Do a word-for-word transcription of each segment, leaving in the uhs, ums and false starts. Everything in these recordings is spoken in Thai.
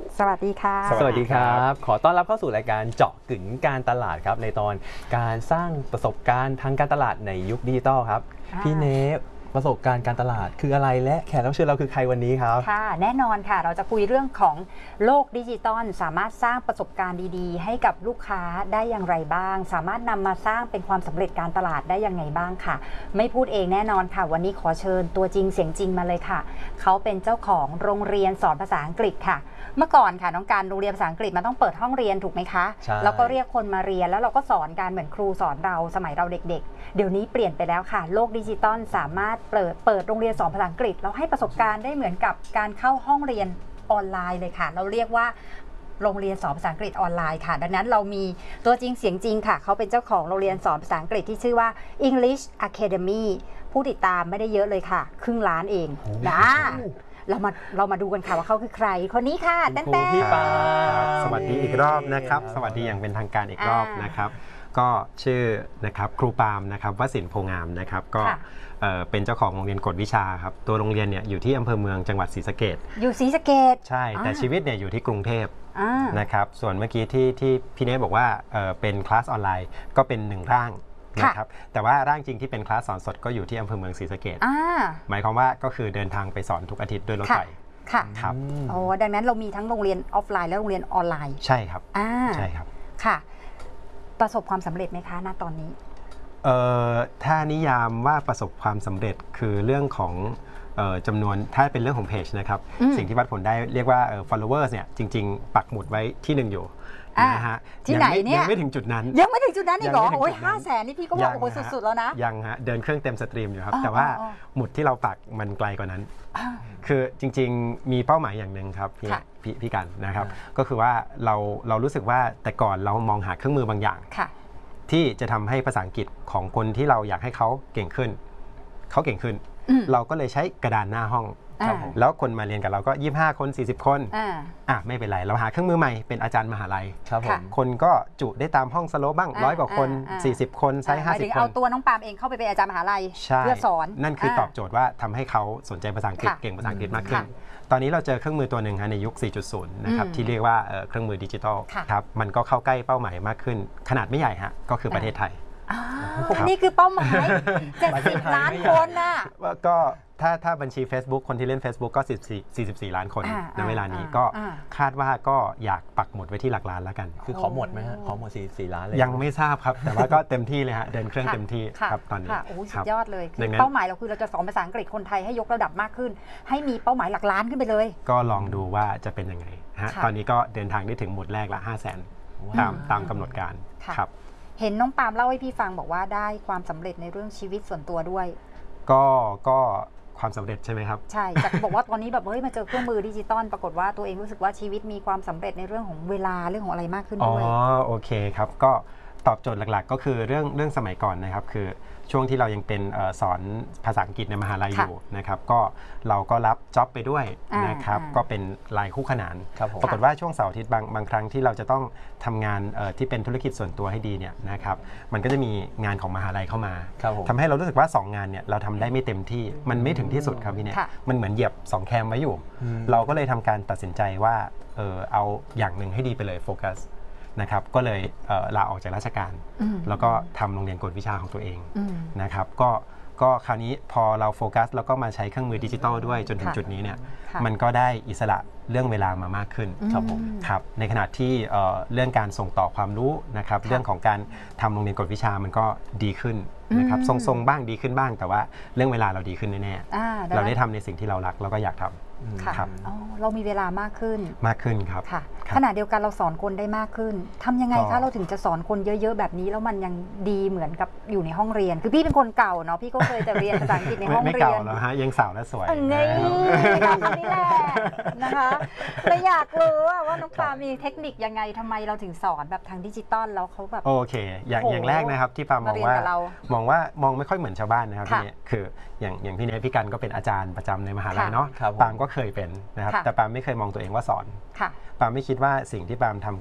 สวัสดีค่ะสวัสดีครับขอต้อนรับเข้าสู่รายการเจาะกึ๋นการตลาดครับในตอนการสร้างประสบการณ์ทางการตลาดในยุคดิจิตอลครับพี่เนฟประสบการณ์การตลาดคืออะไรและแขกรับเชิญเราคือใครวันนี้ครับค่ะแน่นอนค่ะเราจะคุยเรื่องของโลกดิจิตอลสามารถสร้างประสบการณ์ดีๆให้กับลูกค้าได้อย่างไรบ้างสามารถนำมาสร้างเป็นความสำเร็จการตลาดได้ยังไงบ้างค่ะไม่พูดเองแน่นอนค่ะวันนี้ขอเชิญตัวจริงเสียงจริงมาเลยค่ะเขาเป็นเจ้าของโรงเรียนสอนภาษาอังกฤษค่ะเมื่อก่อนค่ะน้องการโรงเรียนภาษาอังกฤษมันต้องเปิดห้องเรียนถูกไหมคะแล้วก็เรียกคนมาเรียนแล้วเราก็สอนการเหมือนครูสอนเราสมัยเราเด็กๆเดี๋ยวนี้เปลี่ยนไปแล้วค่ะโลกดิจิตอลสามารถเปิดเปิดโรงเรียนสอนภาษาอังกฤษแล้วให้ประสบการณ์ได้เหมือนกับการเข้าห้องเรียนออนไลน์เลยค่ะเราเรียกว่าโรงเรียนสอนภาษาอังกฤษออนไลน์ค่ะดังนั้นเรามีตัวจริงเสียงจริงค่ะเขาเป็นเจ้าของโรงเรียนสอนภาษาอังกฤษที่ชื่อว่า English Academy ผู้ติดตามไม่ได้เยอะเลยค่ะครึ่งล้านเองนะเรามาเรามาดูกันค่ะว่าเขาคือใครคนนี้ค่ะแต้นแต้พี่ปาสวัสดีอีกรอบนะครับสวัสดีอย่างเป็นทางการอีกรอบนะครับก็ชื่อนะครับครูปาล์มนะครับวสินทร์โพงามนะครับก็เป็นเจ้าของโรงเรียนกฎวิชาครับตัวโรงเรียนเนี่ยอยู่ที่อำเภอเมืองจังหวัดศรีสะเกษอยู่ศรีสะเกษใช่แต่ชีวิตเนี่ยอยู่ที่กรุงเทพนะครับส่วนเมื่อกี้ที่ที่พี่เนทบอกว่าเป็นคลาสออนไลน์ก็เป็นหนึ่งร่างนะครับแต่ว่าร่างจริงที่เป็นคลาสสอนสดก็อยู่ที่อำเภอเมืองศรีสะเกษหมายความว่าก็คือเดินทางไปสอนทุกอาทิตย์ด้วยรถไฟค่ะครับโอ้ดังนั้นเรามีทั้งโรงเรียนออฟไลน์และโรงเรียนออนไลน์ใช่ครับใช่ครับค่ะประสบความสำเร็จไหมคะณตอนนี้เอ่อถ้านิยามว่าประสบความสำเร็จคือเรื่องของจำนวนถ้าเป็นเรื่องของเพจนะครับสิ่งที่วัดผลได้เรียกว่า followers เนี่ยจริงๆปักหมุดไว้ที่หนึ่งอยู่นะฮะที่ไหนเนี่ยยังไม่ถึงจุดนั้นยังไม่ถึงจุดนั้นอีกเหรอโอ้ยห้าแสนนี่พี่ก็ว่าโอ้ยสุดๆแล้วนะยังฮะเดินเครื่องเต็มสตรีมอยู่ครับแต่ว่าหมุดที่เราปักมันไกลกว่านั้นคือจริงๆมีเป้าหมายอย่างหนึ่งครับพี่พี่กันนะครับก็คือว่าเราเรารู้สึกว่าแต่ก่อนเรามองหาเครื่องมือบางอย่างที่จะทำให้ภาษาอังกฤษของคนที่เราอยากให้เขาเก่งขึ้นเขาเก่งขึ้นเราก็เลยใช้กระดานหน้าห้องแล้วคนมาเรียนกับเราก็ยี่สิบห้าคนสี่สิบคนอ่ะไม่เป็นไรเราหาเครื่องมือใหม่เป็นอาจารย์มหาลัยคนก็จุได้ตามห้องสโลปบ้างร้อยกว่าคนสี่สิบคนไซส์ห้าสิบคนเอาตัวน้องปาล์มเองเข้าไปเป็นอาจารย์มหาลัยเพื่อสอนนั่นคือตอบโจทย์ว่าทำให้เขาสนใจภาษาอังกฤษเก่งภาษาอังกฤษมากขึ้นตอนนี้เราเจอเครื่องมือตัวหนึ่งในยุค สี่จุดศูนย์ นะครับที่เรียกว่าเครื่องมือดิจิทัลครับมันก็เข้าใกล้เป้าหมายมากขึ้นขนาดไม่ใหญ่ฮะก็คือประเทศไทยนี่คือเป้าหมายเจ็ดสิบล้านคนน่ะก็ถ้าถ้าบัญชี Facebook คนที่เล่น Facebook ก็สี่สิบสี่ล้านคนในเวลานี้ก็คาดว่าก็อยากปักหมุดไว้ที่หลักล้านแล้วกันคือขอหมดไหมฮะขอหมดสี่สิบสี่ล้านเลยยังไม่ทราบครับแต่ว่าก็เต็มที่เลยฮะเดินเครื่องเต็มที่ครับตอนนี้โอ้สุดยอดเลยเป้าหมายเราคือเราจะสอนภาษาอังกฤษคนไทยให้ยกระดับมากขึ้นให้มีเป้าหมายหลักล้านขึ้นไปเลยก็ลองดูว่าจะเป็นยังไงฮะตอนนี้ก็เดินทางได้ถึงหมุดแรกละห้าแสนตามตามกำหนดการครับเห็นน้องปาล์มเล่าให้พี่ฟังบอกว่าได้ความสำเร็จในเรื่องชีวิตส่วนตัวด้วยก็ก็ความสำเร็จใช่ไหมครับใช่แต่บอกว่าตอนนี้แบบเฮ้ยมาเจอเครื่องมือดิจิตอลปรากฏว่าตัวเองรู้สึกว่าชีวิตมีความสำเร็จในเรื่องของเวลาเรื่องของอะไรมากขึ้นด้วยอ๋อโอเคครับก็ตอบโจทย์หลักๆก็คือเรื่องเรื่องสมัยก่อนนะครับคือช่วงที่เรายังเป็นสอนภาษาอังกฤษในมหาลัยอยู่นะครับก็เราก็รับจ็อบไปด้วยนะครับก็เป็นรายคู่ขนานปรากฏว่าช่วงเสาร์อาทิตย์บางบางครั้งที่เราจะต้องทำงานที่เป็นธุรกิจส่วนตัวให้ดีเนี่ยนะครับมันก็จะมีงานของมหาลัยเข้ามาทำให้เรารู้สึกว่าสองงานเนี่ยเราทำได้ไม่เต็มที่มันไม่ถึงที่สุดครับพี่เนี่ยมันเหมือนเหยียบสองแคมไว้อยู่เราก็เลยทำการตัดสินใจว่าเออเอาอย่างหนึ่งให้ดีไปเลยโฟกัสนะครับก็เลยลาออกจากราชการแล้วก็ทำโรงเรียนกวดวิชาของตัวเองนะครับก็ก็คราวนี้พอเราโฟกัสแล้วก็มาใช้เครื่องมือดิจิทัลด้วยจนถึงจุดนี้เนี่ยมันก็ได้อิสระเรื่องเวลามามากขึ้นครับผมครับในขณะที่เรื่องการส่งต่อความรู้นะครับเรื่องของการทำโรงเรียนกวดวิชามันก็ดีขึ้นนะครับทรงๆบ้างดีขึ้นบ้างแต่ว่าเรื่องเวลาเราดีขึ้นแน่ๆเราได้ทำในสิ่งที่เรารักแล้วก็อยากทำค่ะเรามีเวลามากขึ้นมากขึ้นครับค่ะขณะเดียวกันเราสอนคนได้มากขึ้นทำยังไงคะเราถึงจะสอนคนเยอะๆแบบนี้แล้วมันยังดีเหมือนกับอยู่ในห้องเรียนคือพี่เป็นคนเก่าเนาะพี่ก็เคยแต่เรียนภาษาอังกฤษในห้องเรียนไม่เก่าแล้วฮะยังสาวและสวยนี่เราคนนี้แหละนะคะแต่อยากรู้ว่าน้องปามีเทคนิคยังไงทำไมเราถึงสอนแบบทางดิจิตอลแล้วเขาแบบโอเคอย่างอย่างแรกนะครับที่ปามองว่ามองว่ามองไม่ค่อยเหมือนชาวบ้านนะครับพี่คืออย่างอย่างพี่เนยพี่กันก็เป็นอาจารย์ประจำในมหาลัยเนาะปามก็เคยเป็นนะครับแต่ปามไม่เคยมองตัวเองว่าสอนปามไม่คิดว่าสิ่งที่ปามทำกับผ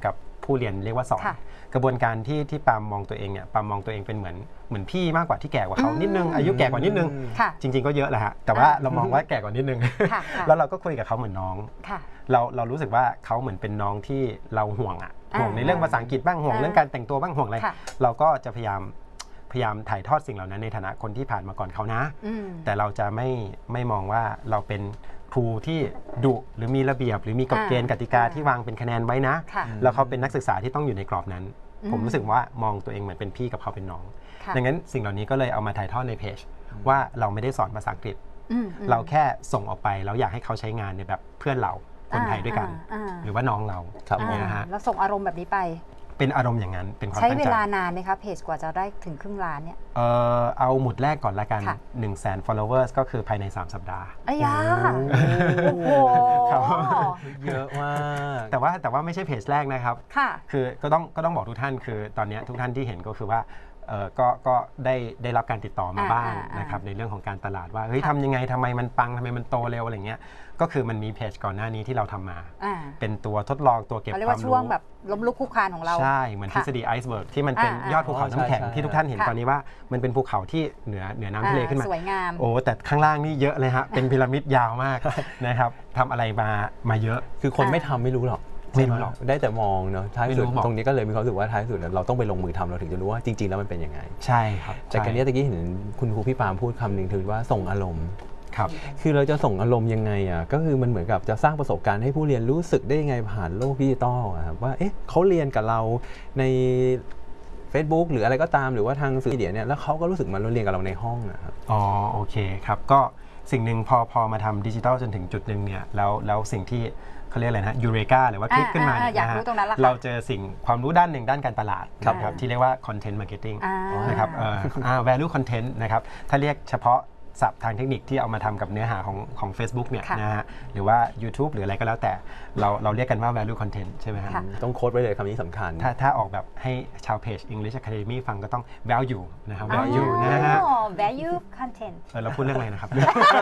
ผู้เรียนเรียกว่าสอนกระบวนการที่ที่ปามมองตัวเองเนี่ยปามมองตัวเองเป็นเหมือนเหมือนพี่มากกว่าที่แก่กว่าเขานิดนึงอายุแก่กว่านิดนึงจริงๆก็เยอะแหละฮะแต่ว่าเรามองว่าแก่กว่านิดนึงแล้วเราก็คุยกับเขาเหมือนน้องเราเรารู้สึกว่าเขาเหมือนเป็นน้องที่เราห่วงอ่ะห่วงในเรื่องภาษาอังกฤษบ้างห่วงเรื่องการแต่งตัวบ้างห่วงอะไรเราก็จะพยายามพยายามถ่ายทอดสิ่งเหล่านั้นในฐานะคนที่ผ่านมาก่อนเขานะแต่เราจะไม่ไม่มองว่าเราเป็นครูที่ดุหรือมีระเบียบหรือมีกฎเกณฑ์กติกาที่วางเป็นคะแนนไว้นะแล้วเขาเป็นนักศึกษาที่ต้องอยู่ในกรอบนั้นผมรู้สึกว่ามองตัวเองเหมือนเป็นพี่กับเขาเป็นน้องดังนั้นสิ่งเหล่านี้ก็เลยเอามาถ่ายทอดในเพจว่าเราไม่ได้สอนภาษาอังกฤษเราแค่ส่งออกไปแล้วอยากให้เขาใช้งานในแบบเพื่อนเราคนไทยด้วยกันหรือว่าน้องเรานะฮะแล้วส่งอารมณ์แบบนี้ไปเป็นอารมณ์อย่างนั้นเป็นความใช้เวลานานไหมคะเพจกว่าจะได้ถึงครึ่งล้านเนี่ยเออเอาหมุดแรกก่อนละกันหนึ่งแสน followers ก็คือภายในสามสัปดาห์อ้ยาโอ้โหเยอะมากแต่ว่าแต่ว่าไม่ใช่เพจแรกนะครับคือก็ต้องก็ต้องบอกทุกท่านคือตอนนี้ทุกท่านที่เห็นก็คือว่าเออก็ก็ได้ได้รับการติดต่อมาบ้างนะครับในเรื่องของการตลาดว่าเฮ้ยทำยังไงทำไมมันปังทำไมมันโตเร็วอะไรเงี้ยก็คือมันมีเพจก่อนหน้านี้ที่เราทำมาเป็นตัวทดลองตัวเก็บความรู้เรียกว่าช่วงแบบล้มลุกคลุกคลานของเราใช่เหมือนทฤษฎีไอซ์เบิร์กที่มันเป็นยอดภูเขาน้ำแข็งที่ทุกท่านเห็นตอนนี้ว่ามันเป็นภูเขาที่เหนือเหนือน้ำทะเลขึ้นมาสวยงามโอ้แต่ข้างล่างนี่เยอะเลยฮะเป็นพีระมิดยาวมากนะครับทำอะไรมามาเยอะคือคนไม่ทำไม่รู้หรอกไม่รู้หรอกได้แต่มองเนาะท้ายสุดตรงนี้ก็เลยมีความรู้สึกว่าท้ายสุดเราต้องไปลงมือทำเราถึงจะรู้ว่าจริงๆแล้วมันเป็นยังไงใช่ครับแต่การนี้ตะกี้เห็นคุณครูพี่ปามพูดคำหนึ่งถึงว่าส่งอารมณ์ครับคือเราจะส่งอารมณ์ยังไงอ่ะก็คือมันเหมือนกับจะสร้างประสบการณ์ให้ผู้เรียนรู้สึกได้ยังไงผ่านโลกดิจิตอลครับว่าเอ๊ะเขาเรียนกับเราใน Facebook หรืออะไรก็ตามหรือว่าทางสื่อมีเดียเนี่ยแล้วเขาก็รู้สึกมันเรียนกับเราในห้องนะครับอ๋อโอเคครับก็สิ่งหนึ่งพอพอมาทำดิจิตอลจนถึงจุดหนึ่งเนี่ยแล้วแล้วสิ่งที่เขาเรียกอะไรนะยูเรกาหรือว่าคลิกขึ้นมาเนี่ยนะฮะเราเจอสิ่งความรู้ด้านหนึ่งด้านการตลาดครับที่เรียกว่า content marketing นะครับเอ่อ value content นะครับถ้าเรียกเฉพาะศัพท์ทางเทคนิคที่เอามาทำกับเนื้อหาของของ Facebook เนี่ยนะฮะหรือว่า YouTube หรืออะไรก็แล้วแต่เราเราเรียกกันว่า value content ใช่ไหมครับต้องโค้ดไว้เลยคำนี้สำคัญถ้าถ้าออกแบบให้ชาวเพจ English Academy ฟังก็ต้อง value นะครับ value นะฮะ value content เราพูดเรื่องอะไรนะครับ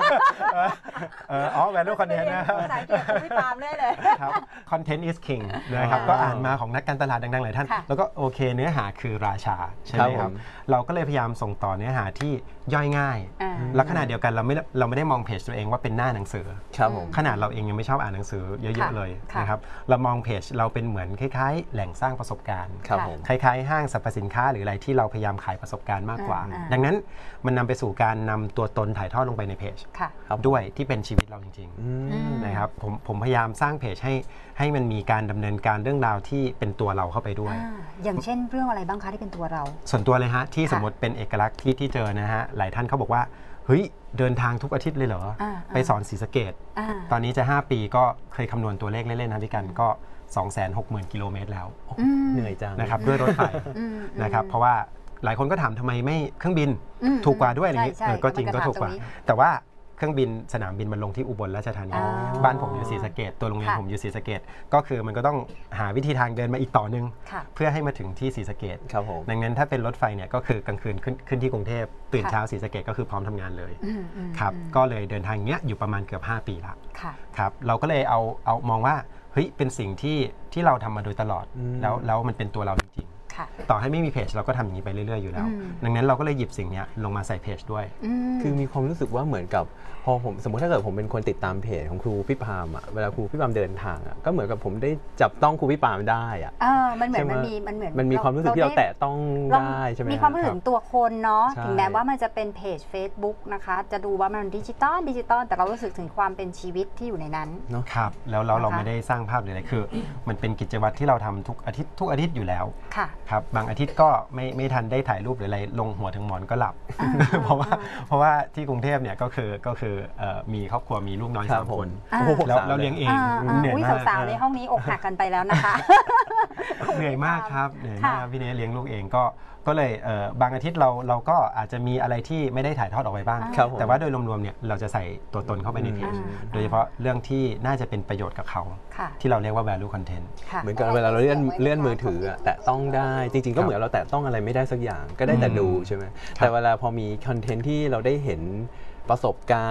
อ๋อ value content นะภาษาอังกฤษไม่ตามได้เลยครับ content is king นะครับก็อ่านมาของนักการตลาดดังๆหลายท่านแล้วก็โอเคเนื้อหาคือราชาใช่ไหมครับเราก็เลยพยายามส่งต่อเนื้อหาที่ย่อยง่ายและขณะเดียวกันเราไม่เราไม่ได้มองเพจตัวเองว่าเป็นหน้าหนังสือขนาดเราเองยังไม่ชอบอ่านหนังสือเยอะๆเลยนะครับเรามองเพจเราเป็นเหมือนคล้ายๆแหล่งสร้างประสบการณ์คล้ายๆห้างสรรพสินค้าหรืออะไรที่เราพยายามขายประสบการณ์มากกว่าดังนั้นมันนำไปสู่การนำตัวตนถ่ายทอดลงไปในเพจด้วยที่เป็นชีวิตเราจริงๆนะครับผมผมพยายามสร้างเพจให้ให้มันมีการดำเนินการเรื่องราวที่เป็นตัวเราเข้าไปด้วยอย่างเช่นเรื่องอะไรบ้างคะที่เป็นตัวเราส่วนตัวเลยฮะที่สมมติเป็นเอกลักษณ์ที่ที่เจอนะฮะหลายท่านเขาบอกว่าเฮ้ยเดินทางทุกอาทิตย์เลยเหรอไปสอนศรีสะเกษตอนนี้จะห้าปีก็เคยคำนวณตัวเลขเล่นๆนะพี่กันก็ สองแสนหกหมื่น กิโลเมตรแล้วเหนื่อยจังนะครับด้วยรถไฟนะครับเพราะว่าหลายคนก็ถามทำไมไม่เครื่องบินถูกกว่าด้วยอะไรอย่างนี้ก็จริงก็ถูกกว่าแต่ว่าเครื่องบินสนามบินมันลงที่อุบลราชธานีบ้านผมอยู่ศรีสะเกษตัวโรงเรียนผมอยู่ศรีสะเกษก็คือมันก็ต้องหาวิธีทางเดินมาอีกต่อนึงเพื่อให้มาถึงที่ศรีสะเกษดังนั้นถ้าเป็นรถไฟเนี่ยก็คือกลางคืนขึ้นขึ้นที่กรุงเทพตื่นเช้าศรีสะเกษก็คือพร้อมทำงานเลยครับก็เลยเดินทางเงี้ยอยู่ประมาณเกือบห้าปีละครับเราก็เลยเอาเอามองว่าเฮ้ยเป็นสิ่งที่ที่เราทำมาโดยตลอดแล้วแล้วมันเป็นตัวเราจริงต่อให้ไม่มีเพจเราก็ทำอย่างนี้ไปเรื่อยๆอยู่แล้วดังนั้นเราก็เลยหยิบสิ่งนี้ลงมาใส่เพจด้วยคือมีความรู้สึกว่าเหมือนกับพอผมสมมติถ้าเกิดผมเป็นคนติดตามเพจของครูพี่ปามอ่ะเวลาครูพี่ปามเดินทางอ่ะก็เหมือนกับผมได้จับต้องครูพี่ปามได้อ่ะมันเหมือนมันมีมันเหมือนมันมีความรู้สึกที่เราแตะต้องได้ใช่ไหมมีความรู้สึกตัวคนเนาะถึงแม้ว่ามันจะเป็นเพจ Facebook นะคะจะดูว่ามันดิจิตอลดิจิตอลแต่เรารู้สึกถึงความเป็นชีวิตที่อยู่ในนั้นเนาะครับแล้วเราเราไม่ได้สร้างภาพเลยคือมันเป็นกิจวัตรที่เราทำทุกอาทิตย์ทุกอาทิตย์อยู่แล้วครับบางอาทิตย์ก็ไม่ไม่ทันได้ถ่ายรูปหรืออะไรลงหัวถึงหมอนก็หลับเพราะว่าเพราะว่าที่กรุงเทพเนี่ยก็คือก็คือมีครอบครัวมีลูกน้อยสามคนแล้วเราเลี้ยงเองเหนื่อยมากสาวๆในห้องนี้อกหักกันไปแล้วนะคะเหนื่อยมากครับเหนื่อยมากพี่เนยเลี้ยงลูกเองก็ก็เลยบางอาทิตย์เราเราก็อาจจะมีอะไรที่ไม่ได้ถ่ายทอดออกไปบ้างแต่ว่าโดยรวมๆเนี่ยเราจะใส่ตัวตนเข้าไปในเพจโดยเฉพาะเรื่องที่น่าจะเป็นประโยชน์กับเขาที่เราเรียกว่า value content เหมือนกันเวลาเราเลื่อนเลื่อนมือถือแตะต้องได้จริงๆก็เหมือนเราแตะต้องอะไรไม่ได้สักอย่างก็ได้แต่ดูใช่ไหมแต่เวลาพอมีคอนเทนต์ที่เราได้เห็นประสบการณ์